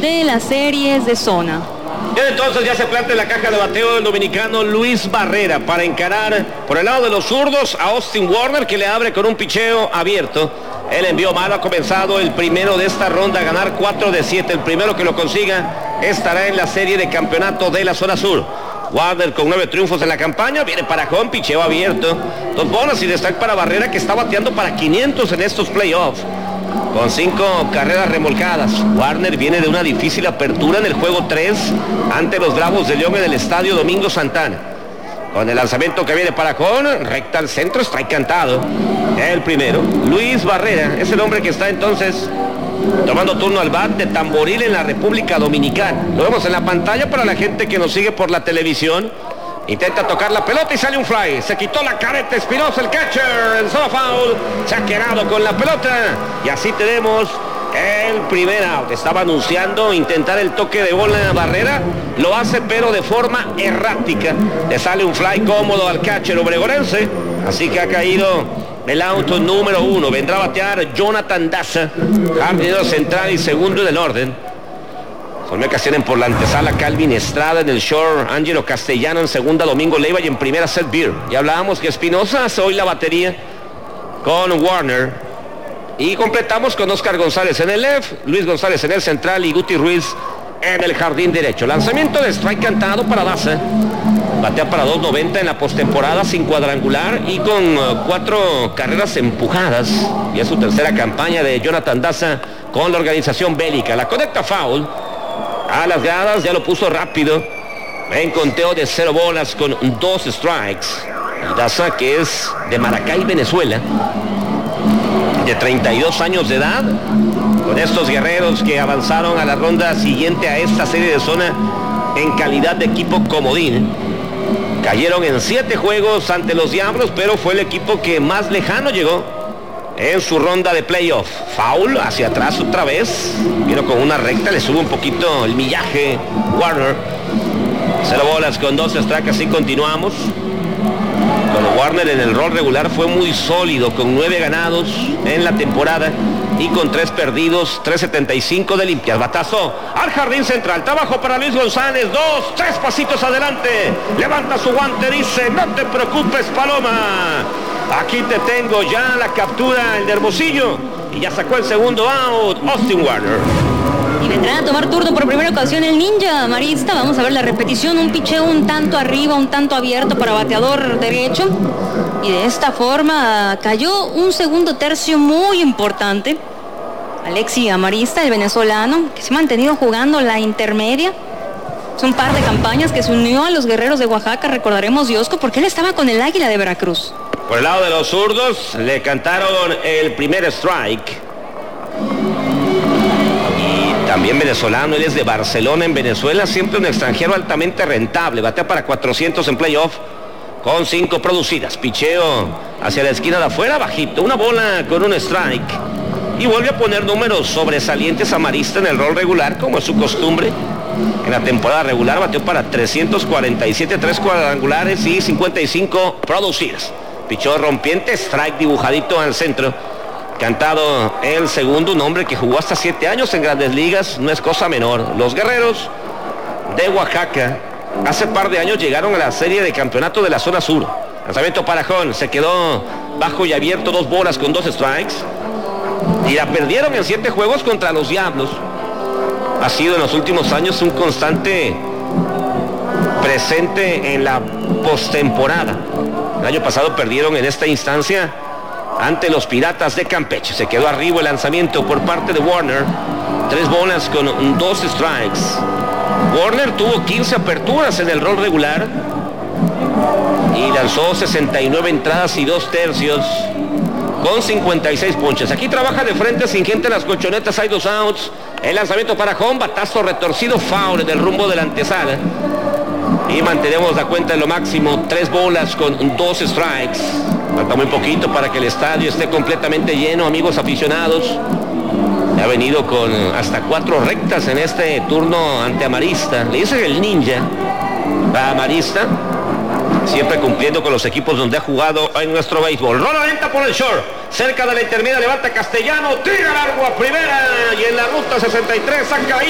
de las series de zona. Y entonces ya se plantea en la caja de bateo el dominicano Luis Barrera para encarar por el lado de los zurdos a Austin Warner, que le abre con un picheo abierto. El envío malo ha comenzado el primero de esta ronda a ganar 4 de 7. El primero que lo consiga estará en la serie de campeonato de la zona sur. Warner con 9 triunfos en la campaña, viene para home, picheo abierto. 2 bolas y destaque para Barrera, que está bateando para 500 en estos playoffs, con 5 carreras remolcadas. Warner viene de una difícil apertura en el juego 3 ante los Bravos de León en el estadio Domingo Santana. Con el lanzamiento que viene para home, recta al centro, strike cantado. El primero, Luis Barrera, es el hombre que está entonces tomando turno al bat de Tamboril en la República Dominicana. Lo vemos en la pantalla para la gente que nos sigue por la televisión. Intenta tocar la pelota y sale un fly. Se quitó la careta Espinosa, el catcher, en solo foul. Se ha quedado con la pelota. Y así tenemos el primer out. Estaba anunciando intentar el toque de bola Barrera. Lo hace pero de forma errática. Le sale un fly cómodo al catcher obregonense. Así que ha caído el auto número 1. Vendrá a batear Jonathan Daza, jardinero central y segundo en el orden. Son que tienen por la antesala Calvin Estrada, en el short Ángelo Castellano, en segunda Domingo Leiva y en primera Seth Beer. Ya hablábamos que Espinosa hace hoy la batería con Warner. Y completamos con Oscar González en el left, Luis González en el central y Guti Ruiz en el jardín derecho. Lanzamiento de strike cantado para Daza. Batea para 2.90 en la postemporada sin cuadrangular y con 4 carreras empujadas. Y es su tercera campaña de Jonathan Daza con la organización bélica. La conecta foul a las gradas, ya lo puso rápido en conteo de 0 bolas con 2 strikes. Y Daza, que es de Maracay, Venezuela, de 32 años de edad, con estos guerreros que avanzaron a la ronda siguiente a esta serie de zona en calidad de equipo comodín. Cayeron en 7 juegos ante los Diablos, pero fue el equipo que más lejano llegó en su ronda de playoff. Foul hacia atrás otra vez. Vino con una recta, le sube un poquito el millaje Warner. 0 bolas con 2 strikes, así continuamos. Con Warner en el rol regular fue muy sólido, con 9 ganados en la temporada y con 3 perdidos, 3.75 de limpias. Batazo al jardín central, trabajo para Luis González, 2, 3 pasitos adelante, levanta su guante, dice: no te preocupes, Paloma, aquí te tengo. Ya la captura el de Hermosillo y ya sacó el segundo out Austin Warner. Y vendrá a tomar turno por primera ocasión el ninja marista. Vamos a ver la repetición, un picheo un tanto arriba, un tanto abierto para bateador derecho. Y de esta forma cayó un segundo tercio muy importante. Alexi Amarista, el venezolano, que se ha mantenido jugando la intermedia. Es un par de campañas que se unió a los guerreros de Oaxaca, recordaremos, Diosco, porque él estaba con el Águila de Veracruz. Por el lado de los zurdos, le cantaron el primer strike. También venezolano, él es de Barcelona, en Venezuela, siempre un extranjero altamente rentable. Batea para 400 en playoff con 5 producidas. Picheo hacia la esquina de afuera, bajito, una bola con un strike. Y vuelve a poner números sobresalientes a Marista en el rol regular, como es su costumbre. En la temporada regular bateó para 347, 3 cuadrangulares y 55 producidas. Picheo rompiente, strike dibujadito al centro. Cantado el segundo, un hombre que jugó hasta 7 años en Grandes Ligas, no es cosa menor. Los guerreros de Oaxaca hace par de años llegaron a la serie de campeonato de la zona sur. Lanzamiento para Jón, se quedó bajo y abierto, 2 bolas con 2 strikes. Y la perdieron en 7 juegos contra los Diablos. Ha sido en los últimos años un constante presente en la postemporada. El año pasado perdieron en esta instancia ante los Piratas de Campeche. Se quedó arriba el lanzamiento por parte de Warner. 3 bolas con 2 strikes. Warner tuvo 15 aperturas en el rol regular y lanzó 69 entradas y 2 tercios con 56 ponches. Aquí trabaja de frente sin gente en las colchonetas, hay 2 outs. El lanzamiento para home, batazo retorcido, foul en el rumbo de la antesala. Y mantenemos la cuenta en lo máximo, 3 bolas con 2 strikes. Falta muy poquito para que el estadio esté completamente lleno, amigos aficionados. Ha venido con hasta 4 rectas en este turno ante Amarista. Le dice el ninja a Amarista, siempre cumpliendo con los equipos donde ha jugado en nuestro béisbol. Rola lenta por el short, cerca de la intermedia, levanta Castellano, tira largo a primera y en la ruta 63 saca ahí.